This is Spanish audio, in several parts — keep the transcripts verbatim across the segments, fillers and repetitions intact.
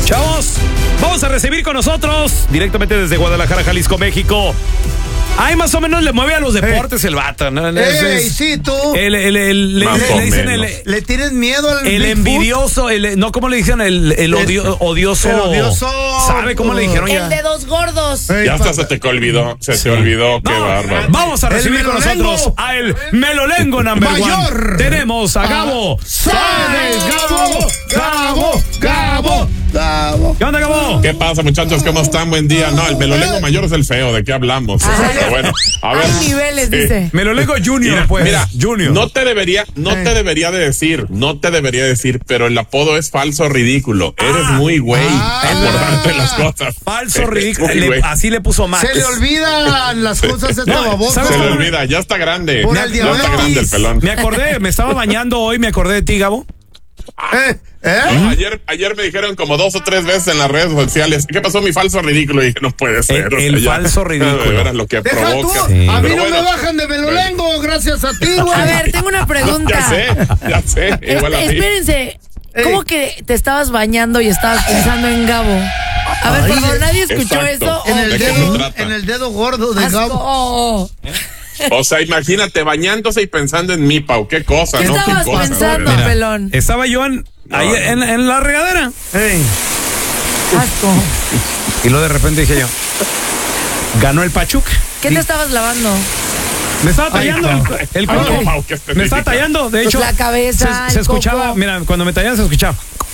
Chavos, vamos a recibir con nosotros, directamente desde Guadalajara, Jalisco, México. Ay, más o menos le mueve a los deportes el vato, ¿no? Ey, es, sí, tú. El, el, el, le, le, dicen el, ¿Le tienes miedo al el envidioso, el, no, ¿cómo le dijeron? El, el odio, odioso. El odioso. ¿Sabe cómo le dijeron ya? El de dos gordos. Ey, ya hasta se te olvidó, se sí. te olvidó, qué no, bárbaro. Vamos a recibir con nosotros a el Melolengo number Mayor. one. Tenemos a Gabo Sáenz. Gabo, Gabo, Gabo, Gabo. ¿Qué onda, Gabo? ¿Qué pasa, muchachos? ¿Cómo están? Buen día. No, el Melolengo mayor es el feo, ¿de qué hablamos? Ah, Pero bueno, a ver. Hay niveles, dice. Eh, Melolengo Junior, mira, pues. Mira, Junior. No te debería, no eh. te debería de decir, no te debería decir, pero el apodo es falso ridículo. Ah, Eres muy güey ah, acordarte las cosas. Falso ridículo. Le, así le puso Max. Se le olvidan las cosas esta no, babosa. Se le olvida, ya está grande. Por ya, el ya está grande el pelón. Me acordé, me estaba bañando hoy, me acordé de ti, Gabo. ¿Eh? ¿Eh? No, ayer, ayer me dijeron como dos o tres veces en las redes sociales, ¿qué pasó mi falso ridículo? Y dije, no puede ser. El, el sea, falso ya, ridículo. Era lo que Deja provoca. Tú, sí. A mí Pero no bueno, me bajan de Melolengo, bueno. Gracias a ti, güey. A ver, tengo una pregunta. Ya sé, ya sé. Igual a Espérense, ¿cómo que te estabas bañando y estabas pensando en Gabo? A ver, por favor, nadie escuchó exacto. eso. En el, ¿De dedo, en el dedo gordo de Asco. Gabo. Oh. O sea, imagínate bañándose y pensando en mí, Pau, qué cosa, ¿Qué ¿no? estabas ¿Qué cosa, pensando, Mira, pelón? Estaba yo en, no, ahí no. En, en la regadera. Hey. Asco. Y luego de repente dije yo, ganó el Pachuca. ¿Qué te estabas lavando? Me estaba tallando Ay, el, el Ay, coco. no, Pau, qué Me específica. estaba tallando, de Pues hecho. la cabeza, se, se el escuchaba, coco. mira, cuando me tallaban se escuchaba.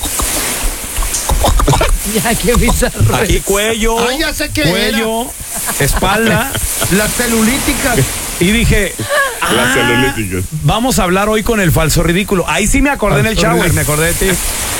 Ya, qué bizarro. Aquí cuello, Ah, ya sé qué cuello, espalda. Las celulíticas. Y dije, Las ah, celulíticas. vamos a hablar hoy con el falso ridículo. Ahí sí me acordé en el Falso shower, ridículo. me acordé de ti.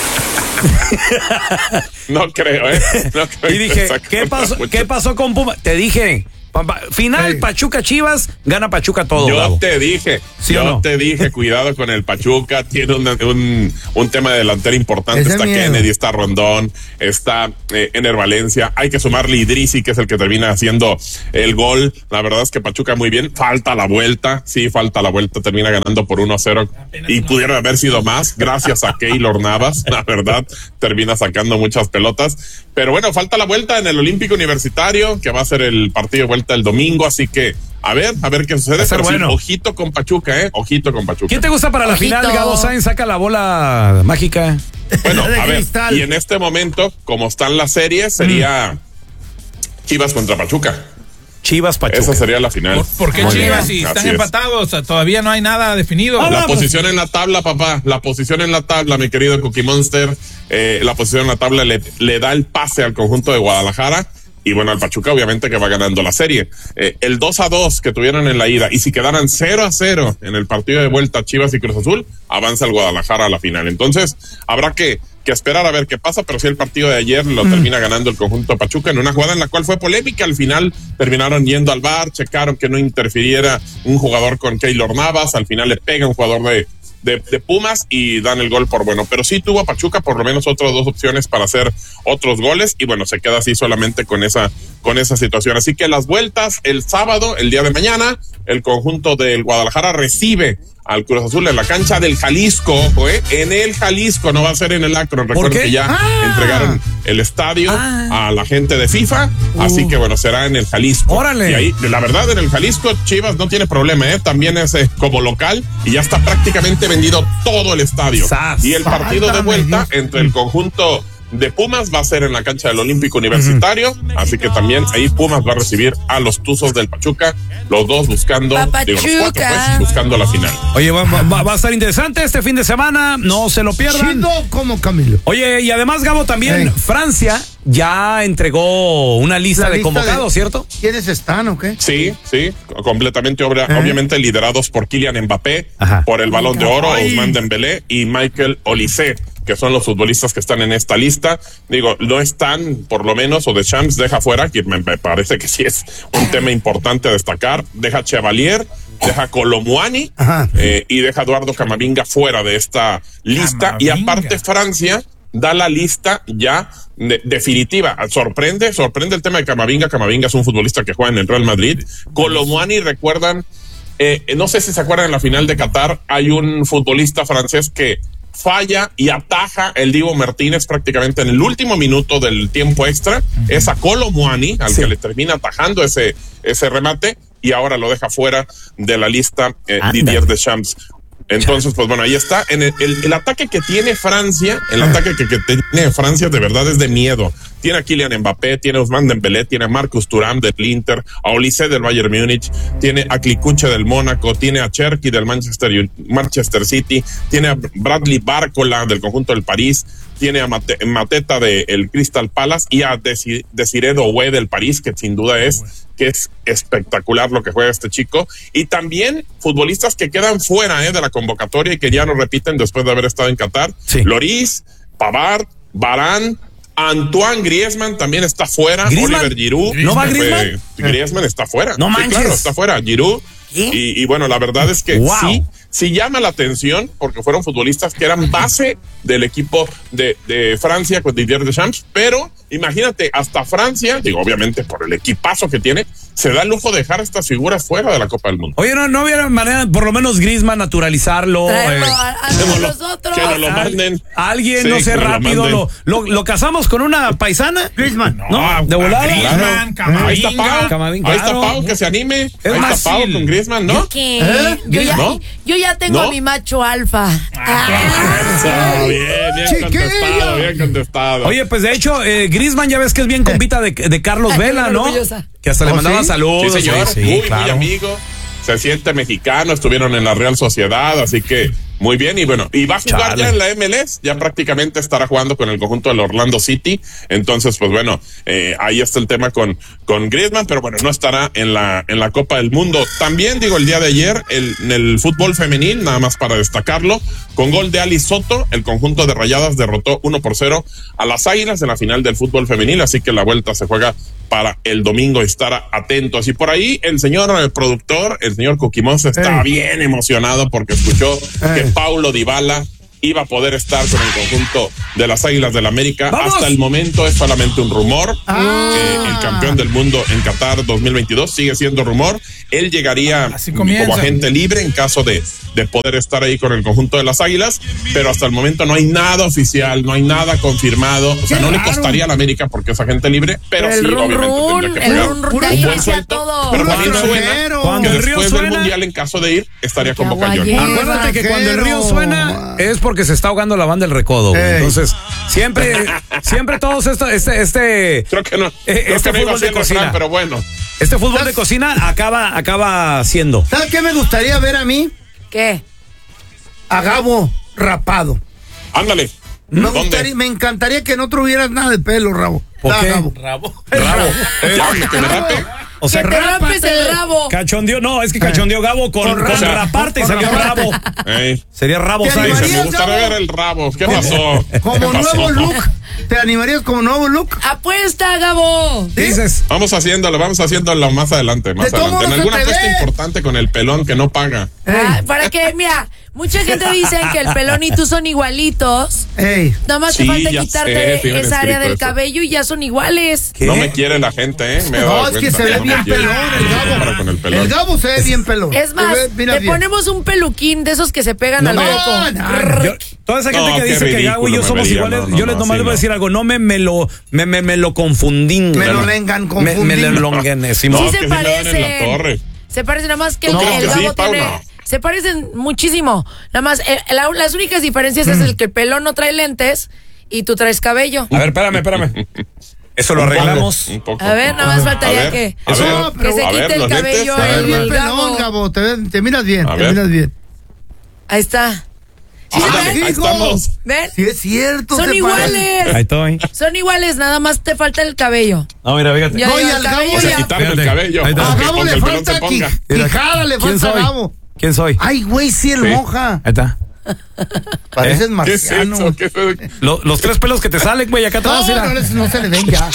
No creo, ¿eh? No creo Y dije, que ¿qué pasó, mucho. ¿qué pasó con Puma? Te dije, pa- final Hey. Pachuca Chivas, gana Pachuca todo. Yo Gabo. te dije, ¿Sí yo o no? te dije, cuidado con el Pachuca, tiene un, un, un tema de delantera importante, Es de está miedo. Kennedy, está Rondón, está eh, Ener Valencia, hay que sumarle Idrisi, que es el que termina haciendo el gol, la verdad es que Pachuca muy bien, falta la vuelta, sí, falta la vuelta, termina ganando por uno a cero, y pudiera haber sido más, gracias a Keylor Navas, la verdad, termina sacando muchas pelotas, pero bueno, falta la vuelta en el Olímpico Universitario, que va a ser el partido de vuelta el domingo, así que a ver, a ver qué sucede. Va a ser Pero sí, bueno. ojito con Pachuca, ¿eh? Ojito con Pachuca. ¿Quién te gusta para la Ojito. final, Gabo Sáenz? Saca la bola mágica. Bueno, De a ver, cristal. y en este momento, como están las series, sería mm. Chivas contra Pachuca. Chivas Pachuca. Esa sería la final. ¿Por, por qué Muy Chivas bien. si están Así es. empatados? O sea, todavía no hay nada definido. Ah, La vamos. posición en la tabla, papá, la posición en la tabla, mi querido Cookie Monster, eh, la posición en la tabla le, le da el pase al conjunto de Guadalajara. Y bueno, al Pachuca obviamente que va ganando la serie. Eh, el dos a dos que tuvieron en la ida, y si quedaran cero a cero en el partido de vuelta Chivas y Cruz Azul, avanza el Guadalajara a la final. Entonces, habrá que, que esperar a ver qué pasa, pero sí el partido de ayer lo mm. termina ganando el conjunto de Pachuca en una jugada en la cual fue polémica. Al final terminaron yendo al V A R, checaron que no interfiriera un jugador con Keylor Navas, al final le pega un jugador de De, de Pumas y dan el gol por bueno, pero sí tuvo a Pachuca por lo menos otras dos opciones para hacer otros goles y bueno, se queda así solamente con esa con esa situación, así que las vueltas el sábado, el día de mañana, el conjunto del Guadalajara recibe al Cruz Azul en la cancha del Jalisco, ojo, ¿eh? En el Jalisco, no va a ser en el Akron. Recuerden que ya ah. entregaron el estadio ah. a la gente de FIFA, uh. así que bueno, será en el Jalisco. Órale. Y ahí, la verdad, en el Jalisco, Chivas no tiene problema, ¿eh? También es eh, como local y ya está prácticamente vendido todo el estadio. Sas. Y el partido de vuelta entre el conjunto de Pumas va a ser en la cancha del Olímpico Universitario, uh-huh. así que también ahí Pumas va a recibir a los Tuzos del Pachuca, los dos buscando, digo, los cuatro pues, buscando la final. Oye, va, va, va a estar interesante este fin de semana, no se lo pierdan. Chido como Camilo. Oye, y además, Gabo, también hey. Francia ya entregó una lista, lista de convocados, de... ¿cierto? ¿Quiénes están o qué? Sí, sí, completamente, obra, ¿Eh? obviamente liderados por Kylian Mbappé, Ajá. por el Balón de Oro, Ay. Ousmane Dembélé y Michael Olise, que son los futbolistas que están en esta lista. Digo, no están, por lo menos, o de Champs deja fuera, que me, me parece que sí es un tema importante a destacar, deja Chevalier, deja Colomwani eh, y deja Eduardo Camavinga fuera de esta lista. Camavinga. Y aparte Francia da la lista ya de, definitiva. Sorprende, sorprende el tema de Camavinga. Camavinga es un futbolista que juega en el Real Madrid. Colomwani, recuerdan, eh, no sé si se acuerdan, en la final de Qatar hay un futbolista francés que falla y ataja el Dibu Martínez prácticamente en el último minuto del tiempo extra. Uh-huh. Es a Kolo Muani al sí. que le termina atajando ese, ese remate y ahora lo deja fuera de la lista eh, Didier Deschamps. Entonces, pues bueno, ahí está. En el, el, el ataque que tiene Francia, el ataque que, que tiene Francia de verdad es de miedo. Tiene a Kylian Mbappé, tiene a Ousmane Dembélé, tiene a Marcus Thuram del Inter, a Olise del Bayern Múnich, tiene a Klikuche del Mónaco, tiene a Cherki del Manchester, Manchester City, tiene a Bradley Barcola del conjunto del París, tiene a Mate, Mateta del Crystal Palace y a Desi, Desiré Doué del París, que sin duda es que es espectacular lo que juega este chico, y también futbolistas que quedan fuera eh, de la convocatoria y que ya no repiten después de haber estado en Qatar. Sí. Lloris, Pavard, Varane, Antoine Griezmann también está fuera. ¿Griezmann? Oliver Giroud. ¿No va Griezmann? Eh, Griezmann está fuera. No manches. Sí, claro, está fuera. Giroud. Y, y bueno, la verdad es que wow. sí, sí llama la atención porque fueron futbolistas que eran base del equipo de, de Francia con Didier Deschamps, pero imagínate, hasta Francia, digo, obviamente por el equipazo que tiene, se da el lujo de dejar estas figuras fuera de la Copa del Mundo. Oye, no, no hubiera manera, por lo menos Griezmann, naturalizarlo. Traerlo eh, a, a nosotros. Que nos lo manden. Alguien, Sí, no sé, que lo rápido, lo, lo, lo casamos con una paisana. Griezmann. No, ¿no? De volada. Griezmann, Claro. Ahí está Pau, Camavinga, ahí está claro. Pau, que se anime. Es Ahí más está Pau fácil. con Griezmann, ¿no? ¿Qué? ¿Eh? Yo, ya, ¿No? yo ya tengo ¿No? a mi macho alfa. Ah, bien, bien Chiquillo. contestado, bien contestado. Oye, pues de hecho, eh, Griezmann ya ves que es bien compita de, de Carlos Ay, Vela, qué ¿no? orgullosa. Que hasta le ¿Oh, mandaba sí? saludos. Sí, señor, Sí, muy, claro. muy amigo. Se siente mexicano, estuvieron en la Real Sociedad, así que muy bien. Y bueno, y va a jugar Chale. ya en la M L S, ya prácticamente estará jugando con el conjunto del Orlando City. Entonces, pues bueno, eh, ahí está el tema con, con Griezmann, pero bueno, no estará en la, en la Copa del Mundo. También, digo, el día de ayer, el, en el fútbol femenil, nada más para destacarlo, con gol de Ali Soto, el conjunto de Rayadas derrotó uno por cero a las Águilas en la final del fútbol femenil, así que la vuelta se juega para el domingo, estar atentos. Y por ahí el señor el productor, el señor Coquimón, está Ey. bien emocionado porque escuchó Ey. que Paulo Dybala iba a poder estar con el conjunto de las Águilas del América. ¡Vamos! Hasta el momento es solamente un rumor. Ah. Eh, el campeón del mundo en Qatar dos mil veintidós sigue siendo rumor. Él llegaría Así comienza. como agente libre en caso de, de poder estar ahí con el conjunto de las Águilas, pero hasta el momento no hay nada oficial, no hay nada confirmado. O sea, Qué no le raro. costaría a la América porque es agente libre, pero el sí, run obviamente run, tendría que el pagar run run, un de ahí buen inicia sueldo. todo. Pero Puro también suena extranjero. que Cuando el río después del suena- Mundial, en caso de ir, estaría Que como cañón. aguayé. Acuérdate que cuando el río Extranjero. suena es porque se está ahogando la banda del recodo, güey. Ey. Entonces, siempre, siempre todos esto, este, este, Creo que no, Eh, creo este que no iba a fútbol de ser el refrán, cocina. pero bueno. este fútbol de cocina acaba, acaba siendo. ¿Sabes qué me gustaría ver a mí? ¿Qué? A Gabo rapado. Ándale. Me, ¿Dónde? gustaría, me encantaría que no tuvieras nada de pelo, Rabo. ¿Por Da, qué? Gabo. Rabo. Rabo. Eh, Ya, que me rate. o sea, que te rompes rápate. el rabo. Cachondeó, no, es que cachondeó Gabo con, Con con rabo. raparte y Con salió raparte. rabo. Ey. Sería rabo ¿Te Sáenz. Dice, animarías, me gustaría Gabo? ver el rabo. ¿Qué pasó? ¿Qué Como pasó? nuevo look. ¿Te animarías como nuevo look? ¡Apuesta, Gabo! ¿Qué dices? Vamos haciéndolo, vamos haciéndolo más adelante, más De todos adelante. En modos alguna se te apuesta ve. importante con el pelón que no paga. Ah, para que, mira, mucha gente dice que el pelón y tú son igualitos. Ey. Nada más Sí, te falta ya quitarte sé, sí me han esa área escrito del eso. cabello y ya son iguales. ¿Qué? No me quiere la gente, ¿eh? Me he No, dado es que cuenta, se ve no me bien quiere. pelón el No Gabo. para con el pelón. El Gabo se ve bien pelón. Es más, Se ve- mira te bien. ponemos un peluquín de esos que se pegan No, al no, hueco. no, Yo- toda esa gente No, que qué dice que Gabo y yo ridículo somos me vería, iguales, no, no, yo les no, nomás sí, les voy a no. decir algo, no me, me lo me, me, me lo confundí. Me lo lengan confundí. Me, me lo longen, Simón. Sí No, se que sí me dan en la parecen. torre. Se parecen nada más que el, ¿Tú el crees que Gabo sí, Pau? tiene. No. Se parecen muchísimo. Nada más, eh, la- las únicas diferencias es el que el pelón no trae lentes y tú traes cabello. A ver, espérame, espérame. Eso lo Un poco, arreglamos. un poco. A ver, nada más A faltaría ver, que, a Eso, ver, que se a quite ver, el los lentes, cabello a Te ves ver, bien el pelón, Gabo. Gabo. Te, ves- te miras bien, A te ver. miras bien. Ahí está. Ándale, Sí, ahí hijo. estamos. ¿Ven? Sí, es cierto. Son se iguales. Ahí estoy. Son iguales, nada más te falta el cabello. No, mira, fíjate. Ya, No, ya, y el al cabello Gabo O sea, ya. quitarme el Fíjate. cabello. Ahí está. A aunque- Gabo aunque le el pelón falta se ponga. qui- quijada, le ¿Quién falta a soy? Gabo. ¿Quién soy? Ay, güey, sí, el Sí. moja. Ahí está. Pareces ¿Qué es marciano. eso? ¿Qué es eso? Lo- los tres pelos que te salen, güey, acá No, atrás, no, mira. les- no se le ven ya.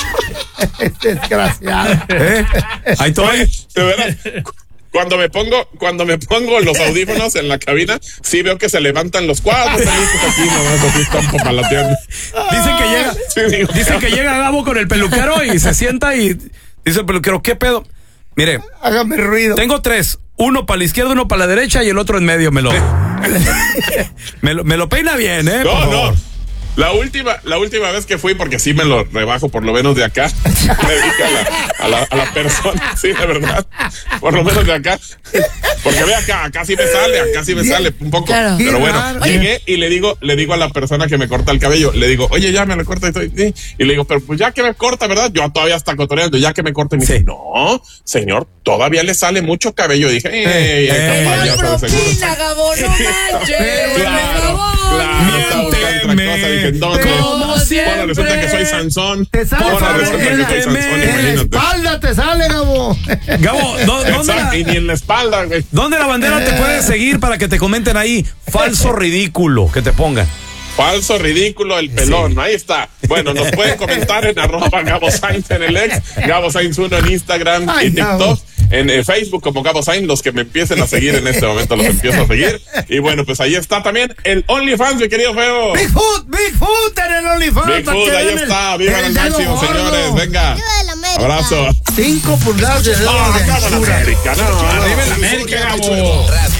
Desgraciado. ¿Eh? Ahí Oye, estoy. de verdad, cu- cuando me pongo, cuando me pongo los audífonos en la cabina, sí veo que se levantan los cuatro pelitos aquí, nomás así están popalateando. Dicen que llega, Sí, digo, dicen que llega Gabo con el peluquero y se sienta y dice el peluquero, ¿qué pedo? Mire, Hágame ruido. tengo tres. uno para la izquierda, uno para la derecha y el otro en medio me lo, me lo, me lo peina bien, ¿eh? No, no. La última, la última vez que fui, porque sí me lo rebajo por lo menos de acá, le dije a la, a la, a la persona, sí, de verdad, por lo menos de acá, porque ve acá, acá sí me sale, acá sí me sale un poco, Claro. pero bueno, Oye. llegué y le digo, le digo a la persona que me corta el cabello, le digo, oye, ya me lo corta, y, estoy, sí. y le digo, pero pues ya que me corta, ¿verdad? Yo todavía hasta cotoreando, ya que me corta, y me dice, Sí. no, señor, todavía le sale mucho cabello, y dije, eh, eh, capaz, ya ¡Qué sabes, seguro. propina, Gabo! ¡No manches! Claro, claro, estaba buscando otra cosa, dije, ¿dónde? Como siempre. Bueno, resulta que soy Sansón. Te sale, Ahora Gabo, resulta en que la- soy Sansón, en la imagínate. espalda te sale, Gabo. Gabo, ¿dó- ¿dónde Exacto, y la, ni en la espalda, güey. ¿dónde la bandera te puede seguir para que te comenten ahí? Falso ridículo, que te pongan. Falso, ridículo, el pelón, ahí está. Bueno, nos pueden comentar en arroba Gabo Sainz en el ex, Gabo Sainz uno en Instagram Ay, y TikTok, Gabo. en eh, Facebook como Gabo Sainz, los que me empiecen a seguir en este momento los empiezo a seguir. Y bueno, pues ahí está también el OnlyFans, mi querido Feo. Bigfoot, Bigfoot en el OnlyFans. para Bigfoot, que ahí vean el- está, viva el el dedo máximo, gordo. señores, venga. Viva el América. Abrazo. Cinco pulgadas de dedo Ah, de acá en anchura. América, no, no. Arriba el América, Gabo.